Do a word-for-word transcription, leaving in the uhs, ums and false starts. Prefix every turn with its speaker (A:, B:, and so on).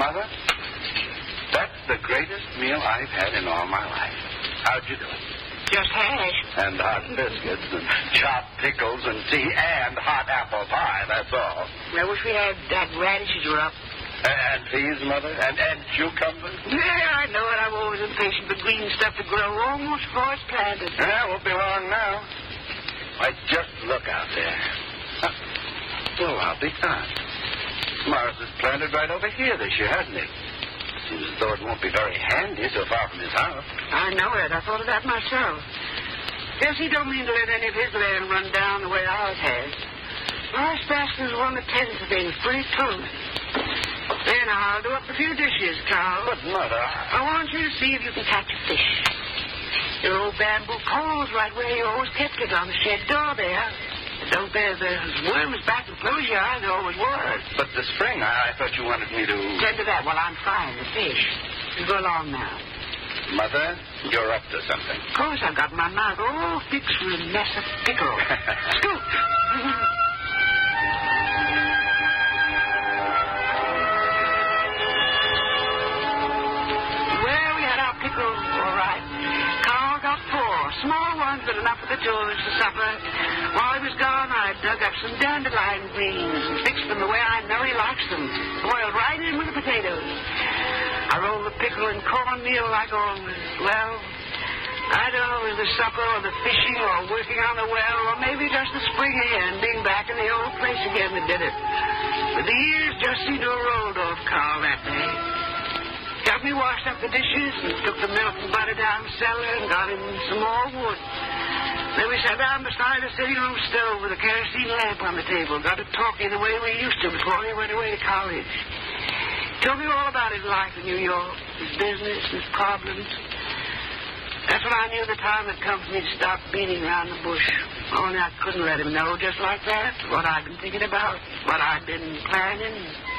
A: Mother, that's the greatest meal I've had in all my life. How'd you do it?
B: Just hash.
A: And hot biscuits and chopped pickles and tea and hot apple pie, that's all.
B: I wish we had that radishes were up.
A: And peas, Mother? And, and cucumbers?
B: Yeah, I know it. I'm always impatient for green stuff to grow almost before it's planted.
A: Yeah, won't be long now. Why, just look out there. Huh. Well, I'll be darned. Morris has planted right over here this year, hasn't he? Seems as though it won't be very handy so far from his house.
B: I know it. I thought of that myself. Guess he don't mean to let any of his land run down the way ours has. Our Spassman's one that tends to things pretty true. Then I'll do up a few dishes, Carl.
A: But, Mother, I...
B: I want you to see if you can catch a fish. Your old bamboo pole's right where you always kept it on the shed door there. Don't there, there's worms back in close your eyes, there always were.
A: But the spring, I, I thought you wanted me to...
B: Tend to that while I'm frying the fish. You go along now.
A: Mother, you're up to something.
B: Of course, I've got my mouth all fixed with a mess of pickle. Scoop! Well, we had our pickles, all right. Carl got four. Small ones, but enough for the two of us for supper. While he was gone, I dug up some dandelion greens and fixed them the way I know he likes them. Boiled right in with the potatoes. I rolled the pickle in cornmeal like always. Well, I don't know if the supper or the fishing or working on the well or maybe just the spring air and being back in the old place again that did it. But the years just seemed to have rolled off Carl that day. Got me washed up the dishes and took the milk and butter down the cellar and got him some more wood. Then we sat down beside the sitting room stove with a kerosene lamp on the table. Got to talking the way we used to before he went away to college. Told me all about his life in New York, his business, his problems. That's when I knew the time had come for me to stop beating around the bush. Only I couldn't let him know just like that what I'd been thinking about, what I'd been planning.